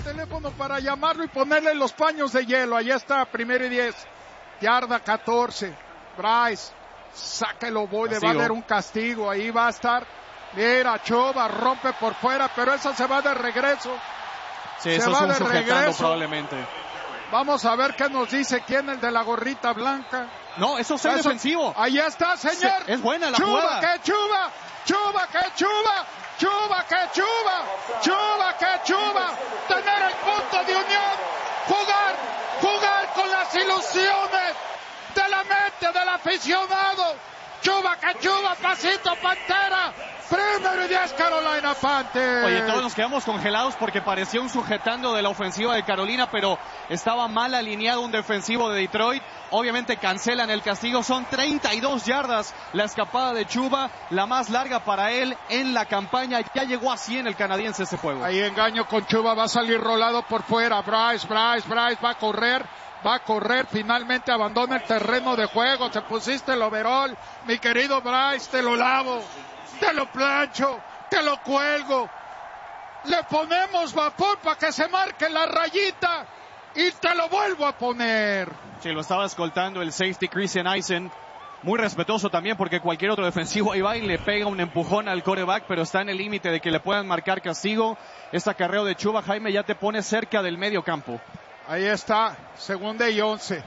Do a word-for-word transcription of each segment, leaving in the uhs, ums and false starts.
teléfono para llamarlo y ponerle los paños de hielo. Ahí está, primero y diez. Yarda catorce. Bryce, sáquelo, voy, le va a dar un castigo. Ahí va a estar. Mira, Chuba rompe por fuera, pero eso se va de regreso. Sí, se eso va es un de sujetando regreso. Probablemente. Vamos a ver qué nos dice quién, el de la gorrita blanca. No, eso es el defensivo. Ahí está, señor. Se, es buena la Chuba, jugada. que Chuba, Chuba, que Chuba, Chuba, que Chuba, Chuba, que Chuba. Tener el punto de unión. Jugar, jugar con las ilusiones de la mente del aficionado. Chuba, que Chuba, pasito Pantera. Primero y diez, Carolina Panthers. Oye, todos nos quedamos congelados porque parecía un sujetando de la ofensiva de Carolina, pero estaba mal alineado un defensivo de Detroit. Obviamente cancelan el castigo. Son treinta y dos yardas la escapada de Chuba, la más larga para él en la campaña. Ya llegó a cien el canadiense ese juego. Ahí engaño con Chuba, va a salir rolado por fuera. Bryce, Bryce, Bryce va a correr. Va a correr, finalmente abandona el terreno de juego. Te pusiste el overall, mi querido Bryce, te lo lavo, te lo plancho, te lo cuelgo. Le ponemos vapor para que se marque la rayita y te lo vuelvo a poner. Sí, lo estaba escoltando el safety Christian Eisen. Muy respetuoso también porque cualquier otro defensivo ahí va y le pega un empujón al quarterback, pero está en el límite de que le puedan marcar castigo. Este acarreo de Chuba, Jaime, ya te pone cerca del medio campo. Ahí está, segunda y once.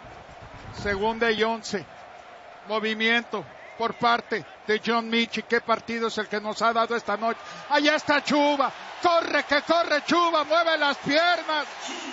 Segunda y once. Movimiento por parte de John Michie. ¿Qué partido es el que nos ha dado esta noche? Allá está Chuba. Corre, que corre Chuba. Mueve las piernas.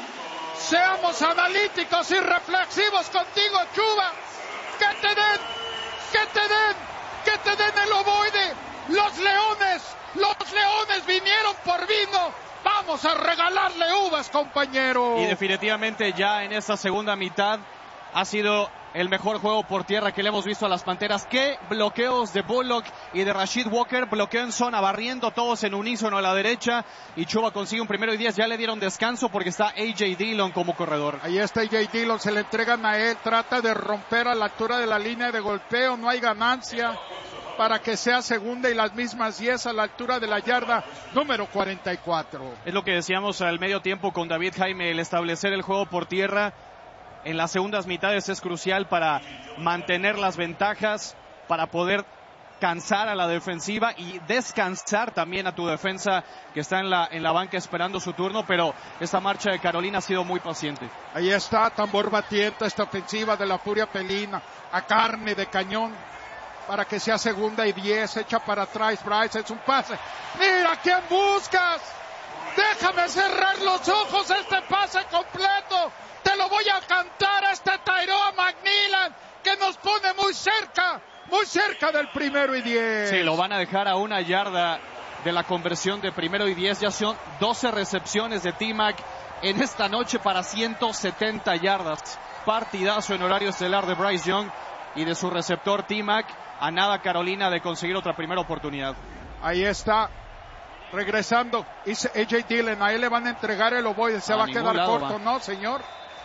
Seamos analíticos y reflexivos contigo, Chuba. Que te den, que te den, que te den el ovoide. Los leones, los leones vinieron por vino. Vamos a regalarle uvas, compañero. Y definitivamente ya en esta segunda mitad ha sido el mejor juego por tierra que le hemos visto a las Panteras. Qué bloqueos de Bullock y de Rashid Walker. Bloqueo en zona, barriendo todos en unísono a la derecha. Y Chuba consigue un primero y diez. Ya le dieron descanso porque está A J Dillon como corredor. Ahí está A J Dillon, se le entregan a él. Trata de romper a la altura de la línea de golpeo. No hay ganancia para que sea segunda y las mismas diez a la altura de la yarda número cuarenta y cuatro. Es lo que decíamos al medio tiempo con David, Jaime, el establecer el juego por tierra en las segundas mitades es crucial para mantener las ventajas, para poder cansar a la defensiva y descansar también a tu defensa que está en la, en la banca esperando su turno, pero esta marcha de Carolina ha sido muy paciente. Ahí está, tambor batiente, esta ofensiva de la Furia Pelina, a carne de cañón, para que sea segunda y diez, echa para atrás Bryce, es un pase. ¡Mira quién buscas! ¡Déjame cerrar los ojos este pase completo! ¡Te lo voy a cantar a este Tyrone McMillan, que nos pone muy cerca, muy cerca del primero y diez! Sí, lo van a dejar a una yarda de la conversión de primero y diez, ya son doce recepciones de T-Mac en esta noche para ciento setenta yardas. Partidazo en horario estelar de Bryce Young y de su receptor T-Mac. A nada Carolina de conseguir otra primera oportunidad. Ahí está, regresando, dice A J Dillon, a él le van a entregar el ovoide, se a va a quedar corto, va. No señor,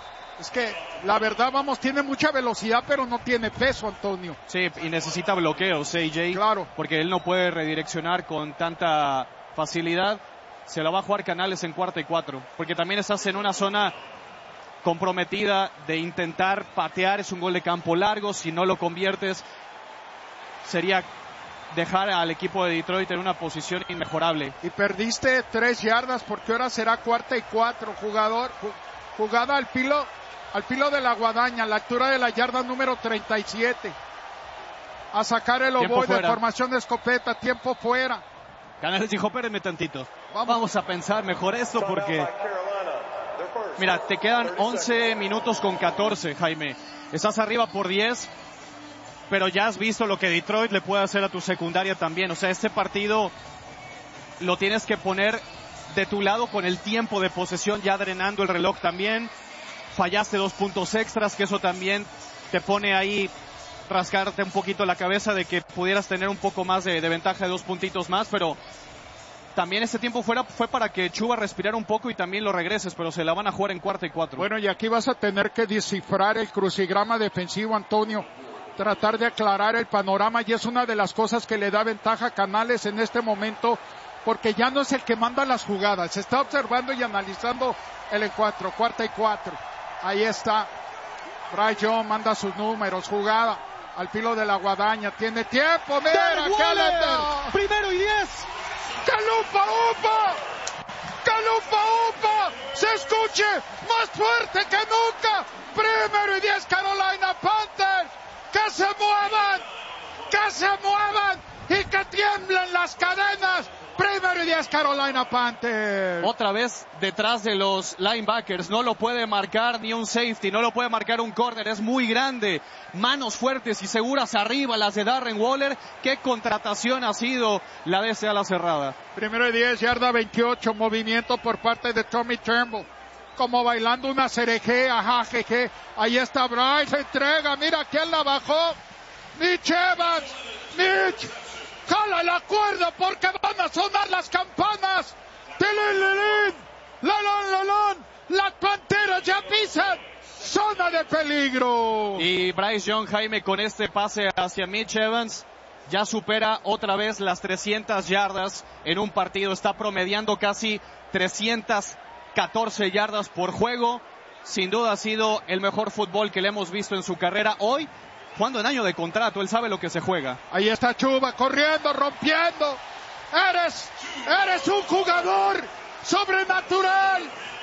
es que la verdad, vamos, tiene mucha velocidad pero no tiene peso, Antonio. Sí, y necesita bloqueos, A J, claro, porque él no puede redireccionar con tanta facilidad. Se la va a jugar Canales en cuarta y cuatro, porque también estás en una zona comprometida de intentar patear, es un gol de campo largo, si no lo conviertes sería dejar al equipo de Detroit en una posición inmejorable. Y perdiste tres yardas porque ahora será cuarta y cuatro, jugador, jugada al pilo, al pilo de la guadaña, a la altura de la yarda número treinta y siete. A sacar el ovoide, formación de escopeta, tiempo fuera. Canales dijo, espérenme tantito. Vamos. Vamos a pensar mejor esto porque... Mira, te quedan once minutos con catorce, Jaime. Estás arriba por diez. Pero ya has visto lo que Detroit le puede hacer a tu secundaria también. O sea, este partido lo tienes que poner de tu lado con el tiempo de posesión ya drenando el reloj también. Fallaste dos puntos extras, que eso también te pone ahí rascarte un poquito la cabeza de que pudieras tener un poco más de, de ventaja de dos puntitos más, pero también este tiempo fuera fue para que Chuba respirara un poco y también lo regreses, pero se la van a jugar en cuarta y cuatro. Bueno, y aquí vas a tener que descifrar el crucigrama defensivo, Antonio. Tratar de aclarar el panorama y es una de las cosas que le da ventaja a Canales en este momento porque ya no es el que manda las jugadas, se está observando y analizando el encuentro, cuarta y cuatro. Ahí está. Bryce Young manda sus números, jugada al filo de la guadaña, tiene tiempo, mira, Callender. Primero y diez. ¡Calupa, upa! ¡Calupa, upa! ¡Se escuche más fuerte que nunca! Primero y diez, Carolina Panthers. ¡Que se muevan! ¡Que se muevan! ¡Y que tiemblen las cadenas! Primero y diez, Carolina Panthers. Otra vez detrás de los linebackers. No lo puede marcar ni un safety, no lo puede marcar un corner. Es muy grande. Manos fuertes y seguras arriba las de Darren Waller. Qué contratación ha sido la de ese ala cerrada. Primero y diez, yarda veintiocho. Movimiento por parte de Tommy Turnbull. Como bailando una cereje, ajá, jeje. Ahí está Bryce, se entrega. Mira quién la bajó. Mitch Evans. Mitch. ¡Jala la cuerda porque van a sonar las campanas! ¡Tilililín! ¡Lalón, lalón! ¡Las panteras ya pisan! ¡Zona de peligro! Y Bryce Young, Jaime, con este pase hacia Mitch Evans, ya supera otra vez las trescientas yardas en un partido. Está promediando casi trescientas catorce yardas por juego. Sin duda ha sido el mejor fútbol que le hemos visto en su carrera. Hoy, jugando en año de contrato, él sabe lo que se juega. Ahí está Chuba, corriendo, rompiendo. Eres, eres un jugador sobrenatural,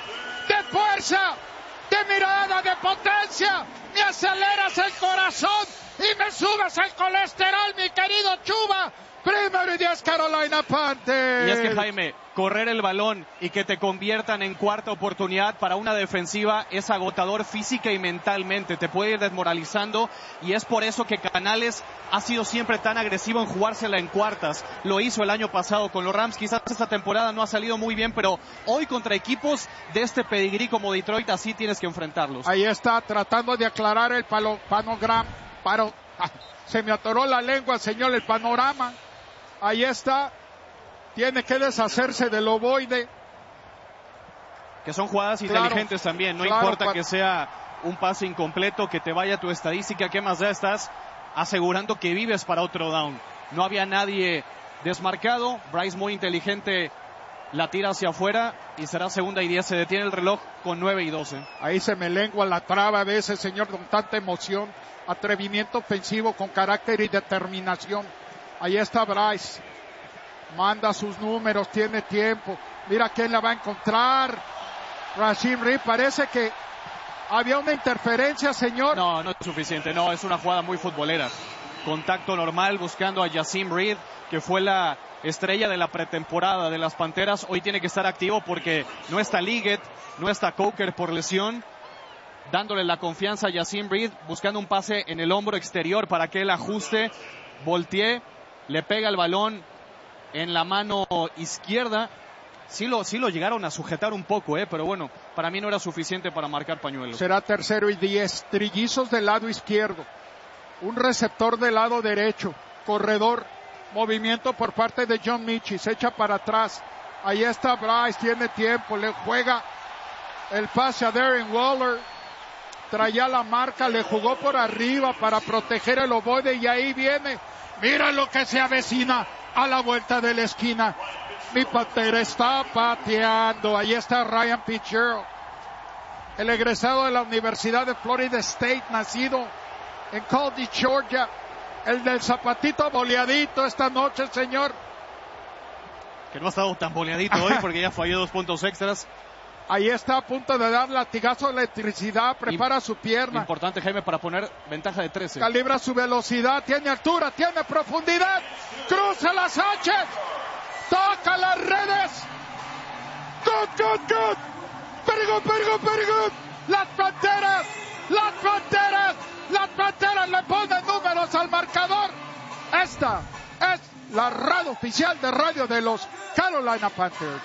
de fuerza, de mirada, de potencia. Me aceleras el corazón y me subes el colesterol, mi querido Chuba. Primero y diez, Carolina Panthers. Y es que, Jaime, correr el balón y que te conviertan en cuarta oportunidad para una defensiva es agotador física y mentalmente. Te puede ir desmoralizando y es por eso que Canales ha sido siempre tan agresivo en jugársela en cuartas. Lo hizo el año pasado con los Rams. Quizás esta temporada no ha salido muy bien, pero hoy contra equipos de este pedigrí como Detroit, así tienes que enfrentarlos. Ahí está, tratando de aclarar el palo, panograma. Paro, ah, se me atoró la lengua, señor, el panorama. Ahí está, tiene que deshacerse del ovoide. Que son jugadas claro, inteligentes también, no claro, importa que sea un pase incompleto, que te vaya tu estadística, ¿qué más ya estás asegurando que vives para otro down? No había nadie desmarcado, Bryce muy inteligente la tira hacia afuera y será segunda y diez, se detiene el reloj con nueve y doce. Ahí se me lengua la traba a veces, señor, con tanta emoción, atrevimiento ofensivo con carácter y determinación. Ahí está Bryce, manda sus números, tiene tiempo, mira quién la va a encontrar. Rasheem Reed, parece que había una interferencia, señor. No, no es suficiente, no, es una jugada muy futbolera. Contacto normal buscando a Jassim Reed, que fue la estrella de la pretemporada de las Panteras. Hoy tiene que estar activo porque no está Liggett, no está Coker por lesión. Dándole la confianza a Jassim Reed, buscando un pase en el hombro exterior para que él ajuste, voltee. Le pega el balón en la mano izquierda. Sí lo, sí lo llegaron a sujetar un poco, eh, pero bueno, para mí no era suficiente para marcar pañuelo. Será tercero y diez. Trillizos del lado izquierdo. Un receptor del lado derecho. Corredor. Movimiento por parte de John Michie. Se echa para atrás. Ahí está Bryce. Tiene tiempo. Le juega el pase a Darren Waller. Traía la marca. Le jugó por arriba para proteger el ovoide. Y ahí viene. Mira lo que se avecina a la vuelta de la esquina. Mi Pantera está pateando. Ahí está Ryan Fitzgerald, el egresado de la Universidad de Florida State, nacido en Caldwell, Georgia. El del zapatito boleadito esta noche, señor. Que no ha estado tan boleadito hoy porque ya falló dos puntos extras. Ahí está a punto de dar latigazo de electricidad, prepara su pierna. Importante, Jaime, para poner ventaja de trece. Calibra su velocidad, tiene altura, tiene profundidad. Cruza las H. Toca las redes. Good, good, good. Very good, very good, very good. Las Panteras, las Panteras, las Panteras le ponen números al marcador. Esta es la radio oficial de radio de los Carolina Panthers.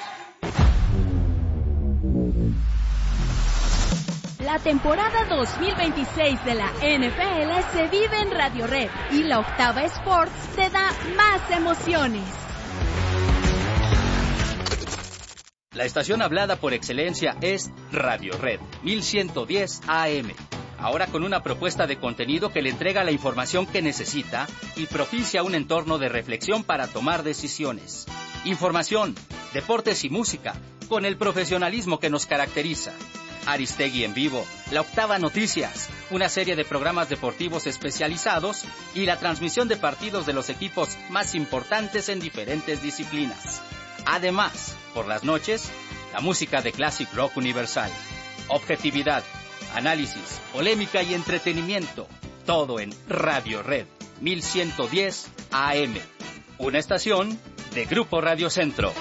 La temporada dos mil veintiséis de la N F L se vive en Radio Red y la Octava Sports te da más emociones. La estación hablada por excelencia es Radio Red, mil ciento diez A M. ahora con una propuesta de contenido que le entrega la información que necesita y propicia un entorno de reflexión para tomar decisiones. Información, deportes y música, con el profesionalismo que nos caracteriza. Aristegui en vivo, La Octava Noticias, una serie de programas deportivos especializados y la transmisión de partidos de los equipos más importantes en diferentes disciplinas. Además, por las noches, la música de Classic Rock Universal. Objetividad, análisis, polémica y entretenimiento. Todo en Radio Red mil ciento diez A M. Una estación de Grupo Radio Centro.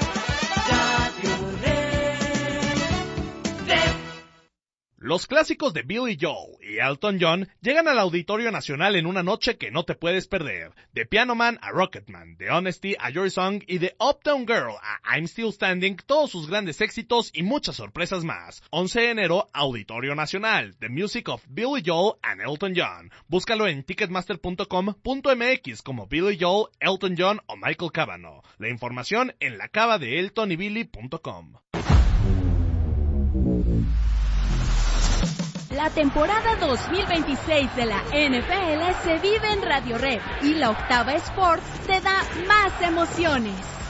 Los clásicos de Billy Joel y Elton John llegan al Auditorio Nacional en una noche que no te puedes perder. De Piano Man a Rocketman, de Honesty a Your Song y de Uptown Girl a I'm Still Standing, todos sus grandes éxitos y muchas sorpresas más. once de enero, Auditorio Nacional, The Music of Billy Joel and Elton John. Búscalo en ticketmaster punto com punto m x como Billy Joel, Elton John o Michael Cavanaugh. La información en la cava de elton y billy punto com. La temporada dos mil veintiséis de la N F L se vive en Radio Red y la Octava Sports te da más emociones.